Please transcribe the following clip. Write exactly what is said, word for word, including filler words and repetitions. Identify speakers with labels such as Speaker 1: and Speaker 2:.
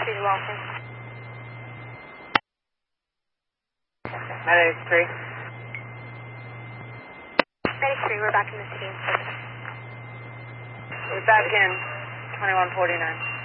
Speaker 1: City Walking.
Speaker 2: Medic three.
Speaker 1: Medic three, we're back in the city.
Speaker 2: We're back in twenty-one forty-nine.